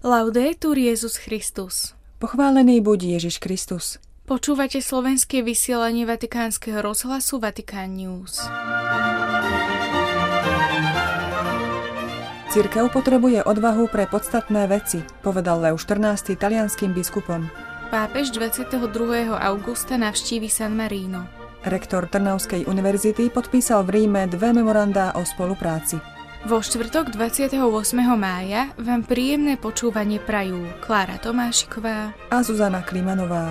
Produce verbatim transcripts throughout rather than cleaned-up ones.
Laudetur Jesus Christus. Pochválený buď Ježiš Kristus. Počúvate slovenské vysielanie Vatikánskeho rozhlasu Vatikán News. Cirkev potrebuje odvahu pre podstatné veci, povedal Leo štrnásty talianskym biskupom. Pápež dvadsiateho druhého augusta navštívi San Marino. Rektor Trnavskej univerzity podpísal v Ríme dve memorandá o spolupráci. Vo štvrtok dvadsiateho ôsmeho mája vám príjemné počúvanie prajú Klára Tomášiková a Zuzana Klimanová.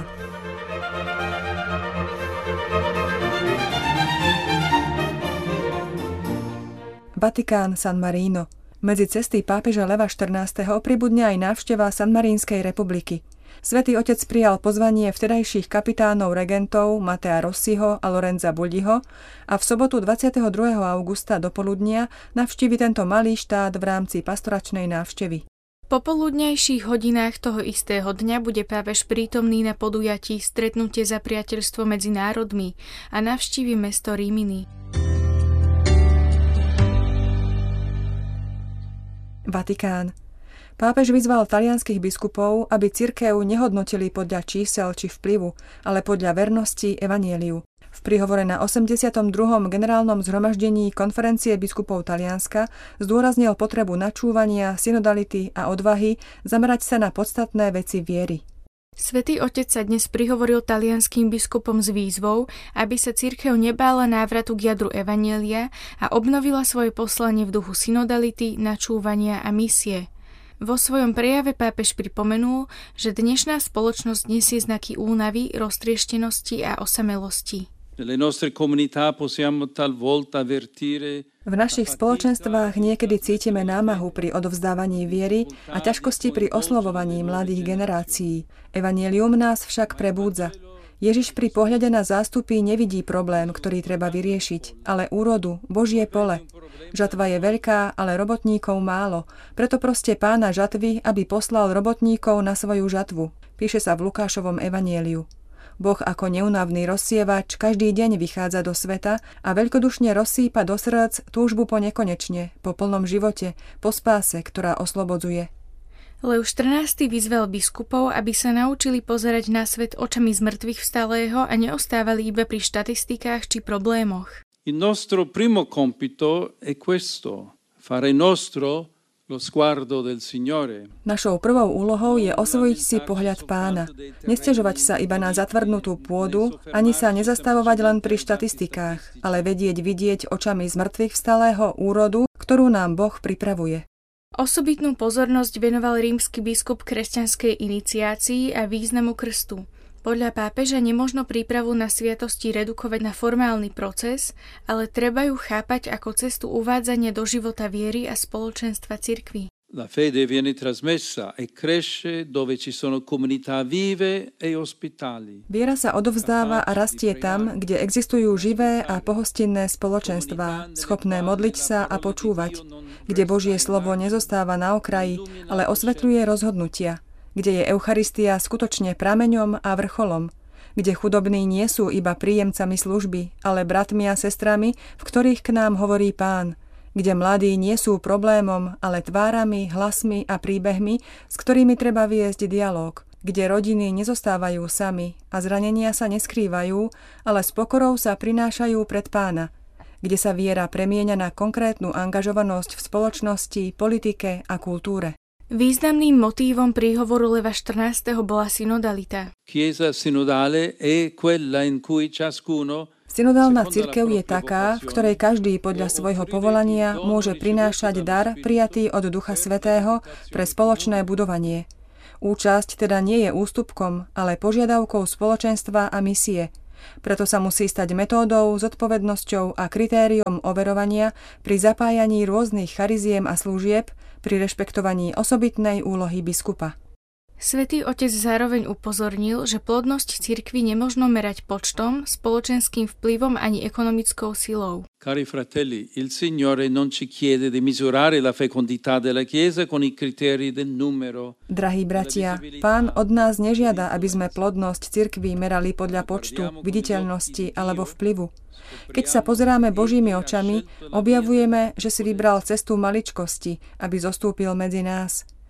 Vatikán, San Marino. Medzi cesty pápeža Leva štrnásteho pribudne aj návšteva Sanmarínskej republiky. Svätý Otec prijal pozvanie vtedajších kapitánov regentov Matea Rossiho a Lorenza Bulliho a v sobotu dvadsiateho druhého augusta do poludnia navštívi tento malý štát v rámci pastoračnej návštevy. Po poludňajších hodinách toho istého dňa bude pápež prítomný na podujatí Stretnutie za priateľstvo medzi národmi a navštívi mesto Rimini. Vatikán. Pápež vyzval talianskych biskupov, aby cirkev nehodnotili podľa čísel či vplyvu, ale podľa vernosti evanjeliu. V príhovore na osemdesiatom druhom generálnom zhromaždení konferencie biskupov Talianska zdôraznil potrebu načúvania, synodality a odvahy zamerať sa na podstatné veci viery. Svätý Otec sa dnes prihovoril talianským biskupom s výzvou, aby sa cirkev nebála návratu k jadru evanjelia a obnovila svoje poslanie v duchu synodality, načúvania a misie. Vo svojom prejave pápež pripomenul, že dnešná spoločnosť nesie znaky únavy, roztrieštenosti a osamelosti. V našich spoločenstvách niekedy cítime námahu pri odovzdávaní viery a ťažkosti pri oslovovaní mladých generácií. Evanjelium nás však prebúdza. Ježiš pri pohľade na zástupy nevidí problém, ktorý treba vyriešiť, ale úrodu, Božie pole. Žatva je veľká, ale robotníkov málo, preto proste Pána žatvy, aby poslal robotníkov na svoju žatvu. Píše sa v Lukášovom evanjeliu. Boh ako neunavný rozsievač každý deň vychádza do sveta a veľkodušne rozsýpa do srdc túžbu po nekonečne, po plnom živote, po spáse, ktorá oslobodzuje. Leo štrnásty vyzval biskupov, aby sa naučili pozerať na svet očami zmrtvých vstalého a neostávali iba pri štatistikách či problémoch. Il nostro primo compito è questo, fare nostro lo sguardo del Signore. Našou prvou úlohou je osvojiť si pohľad Pána. Nesťažovať sa iba na zatvrdnutú pôdu, ani sa nezastavovať len pri štatistikách, ale vedieť vidieť očami zmrtvých vstalého úrodu, ktorú nám Boh pripravuje. Osobitnú pozornosť venoval rímsky biskup kresťanskej iniciácii a významu krstu. Podľa pápeža nemožno prípravu na sviatosti redukovať na formálny proces, ale treba ju chápať ako cestu uvádzania do života viery a spoločenstva cirkvi. La fede viene trasmessa e cresce dove ci sono comunità vive e ospitali. Viera sa odovzdáva a rastie tam, kde existujú živé a pohostinné spoločenstvá, schopné modliť sa a počúvať, kde Božie slovo nezostáva na okraji, ale osvetľuje rozhodnutia, kde je Eucharistia skutočne prameňom a vrcholom, kde chudobní nie sú iba príjemcami služby, ale bratmi a sestrami, v ktorých k nám hovorí Pán, kde mladí nie sú problémom, ale tvárami, hlasmi a príbehmi, s ktorými treba viesť dialóg, kde rodiny nezostávajú sami a zranenia sa neskrývajú, ale s pokorou sa prinášajú pred Pána, kde sa viera premieňa na konkrétnu angažovanosť v spoločnosti, politike a kultúre. Významným motívom príhovoru Leva štrnásteho bola synodalita. Chiesa sinodale è quella in cui ciascuno Synodálna cirkev je taká, v ktorej každý podľa svojho povolania môže prinášať dar prijatý od Ducha Svätého pre spoločné budovanie. Účasť teda nie je ústupkom, ale požiadavkou spoločenstva a misie. Preto sa musí stať metódou, zodpovednosťou a kritériom overovania pri zapájaní rôznych chariziem a služieb, pri rešpektovaní osobitnej úlohy biskupa. Svätý Otec zároveň upozornil, že plodnosť cirkvi nemožno merať počtom, spoločenským vplyvom ani ekonomickou silou. Cari fratelli, il Signore non ci chiede di misurare la fecondità della Chiesa con i criteri del numero. Drahí bratia, Pán od nás nežiada, aby sme plodnosť cirkvi merali podľa počtu, viditeľnosti alebo vplyvu. Keď sa pozeráme Božími očami, objavujeme, že si vybral cestu maličkosti, aby zostúpil medzi nás.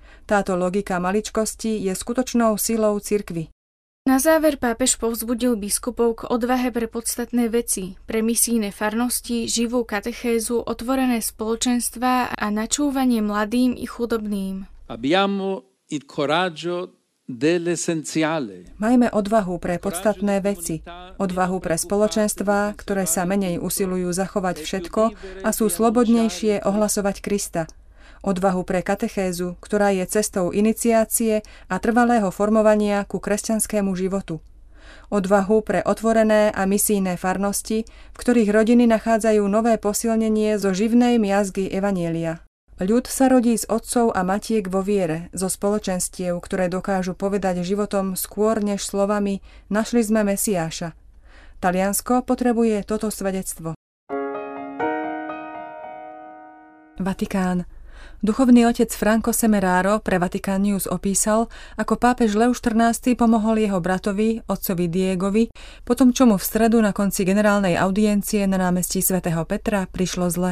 Táto logika maličkosti je skutočnou silou cirkvi. Na záver pápež povzbudil biskupov k odvahe pre podstatné veci, pre misijné farnosti, živú katechézu, otvorené spoločenstvá a načúvanie mladým i chudobným. Abbiamo il coraggio dell'essenziale. Majme odvahu pre podstatné veci, odvahu pre spoločenstvá, ktoré sa menej usilujú zachovať všetko a sú slobodnejšie ohlasovať Krista. Odvahu pre katechézu, ktorá je cestou iniciácie a trvalého formovania ku kresťanskému životu. Odvahu pre otvorené a misijné farnosti, v ktorých rodiny nachádzajú nové posilnenie zo živnej miazgy evanjelia. Ľud sa rodí z otcov a matiek vo viere, zo spoločenstiev, ktoré dokážu povedať životom skôr než slovami našli sme Mesiáša. Taliansko potrebuje toto svedectvo. Vatikán. Duchovný otec Franco Semeraro pre Vatican News opísal, ako pápež Leo štrnásty pomohol jeho bratovi, otcovi Diegovi, potom čo mu v stredu na konci generálnej audiencie na námestí svätého Petra prišlo zle.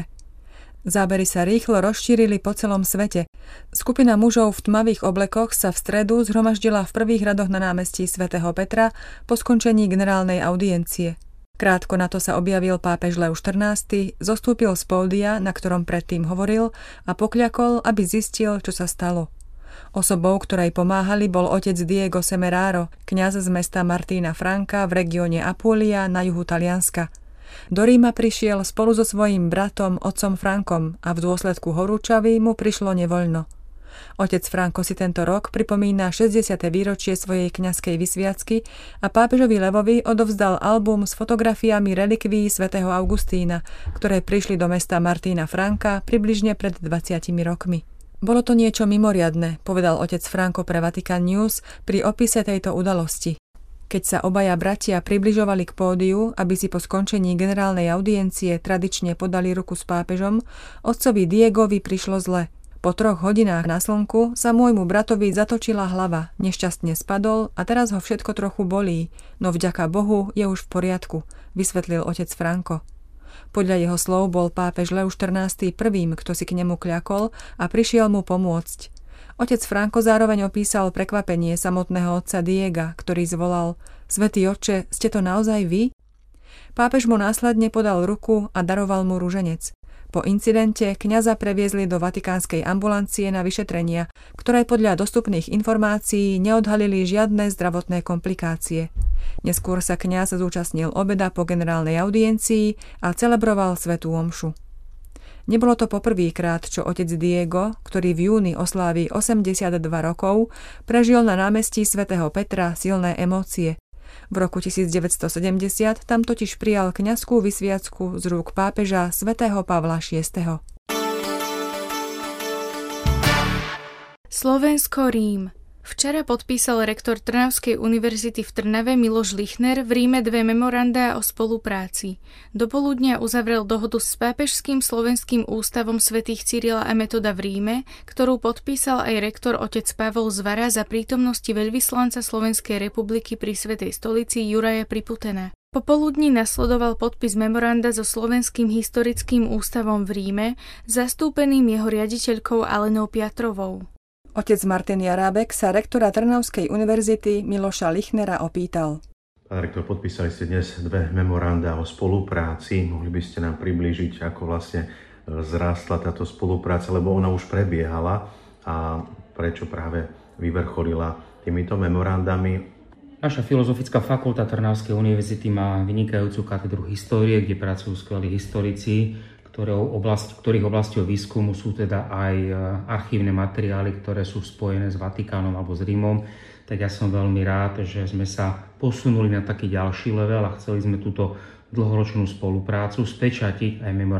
Zábery sa rýchlo rozšírili po celom svete. Skupina mužov v tmavých oblekoch sa v stredu zhromaždila v prvých radoch na námestí svätého Petra po skončení generálnej audiencie. Krátko na to sa objavil pápež Leo štrnásty, zostúpil z pódia, na ktorom predtým hovoril, a pokľakol, aby zistil, čo sa stalo. Osobou, ktorej pomáhali, bol otec Diego Semeraro, kňaz z mesta Martina Franca v regióne Apulia na juhu Talianska. Do Ríma prišiel spolu so svojím bratom, otcom Frankom, a v dôsledku horúčavy mu prišlo nevoľno. Otec Franco si tento rok pripomína šesťdesiate výročie svojej kňazskej vysviacky a pápežovi Levovi odovzdal album s fotografiami relikvií svätého Augustína, ktoré prišli do mesta Martina Franca približne pred dvadsiatimi rokmi. Bolo to niečo mimoriadne, povedal otec Franco pre Vatican News pri opise tejto udalosti. Keď sa obaja bratia približovali k pódiu, aby si po skončení generálnej audiencie tradične podali ruku s pápežom, otcovi Diegovi prišlo zle. Po troch hodinách na slnku sa môjmu bratovi zatočila hlava, nešťastne spadol a teraz ho všetko trochu bolí, no vďaka Bohu je už v poriadku, vysvetlil otec Franco. Podľa jeho slov bol pápež Leo štrnásty prvým, kto si k nemu kľakol a prišiel mu pomôcť. Otec Franco zároveň opísal prekvapenie samotného otca Diega, ktorý zvolal: Svätý Otče, ste to naozaj vy? Pápež mu následne podal ruku a daroval mu ruženec. Po incidente kňaza previezli do vatikánskej ambulancie na vyšetrenia, ktoré podľa dostupných informácií neodhalili žiadne zdravotné komplikácie. Neskôr sa kňaz zúčastnil obeda po generálnej audiencii a celebroval svätú omšu. Nebolo to poprvýkrát, čo otec Diego, ktorý v júni osláví osemdesiatdva rokov, prežil na námestí svätého Petra silné emócie. V roku devätnásťsedemdesiat tam totiž prijal kňazskú vysviacku z rúk pápeža svätého Pavla šiesteho. Slovensko-Rím. Včera podpísal rektor Trnavskej univerzity v Trnave Miloš Lichner v Ríme dve memorandá o spolupráci. Dopoludnia uzavrel dohodu s Pápežským slovenským ústavom svätých Cyrila a Metoda v Ríme, ktorú podpísal aj rektor otec Pavol Zvara za prítomnosti veľvyslanca Slovenskej republiky pri Svätej stolici Juraja Priputena. Popoludní nasledoval podpis memoranda so Slovenským historickým ústavom v Ríme, zastúpeným jeho riaditeľkou Alenou Piatrovou. Otec Martin Jarábek sa rektora Trnavskej univerzity Miloša Lichnera opýtal. Pán rektor, podpísali ste dnes dve memoranda o spolupráci. Mohli by ste nám priblížiť, ako vlastne zrástla táto spolupráca, lebo ona už prebiehala a prečo práve vyvrcholila týmito memorandami? Naša filozofická fakulta Trnavskej univerzity má vynikajúcu katedru histórie, kde pracujú skvelí historici, Oblast, ktorých oblasťou výskumu sú teda aj archívne materiály, ktoré sú spojené s Vatikánom alebo s Rímom. Tak ja som veľmi rád, že sme sa posunuli na taký ďalší level a chceli sme túto dlhoročnú spoluprácu spečatiť aj memorandum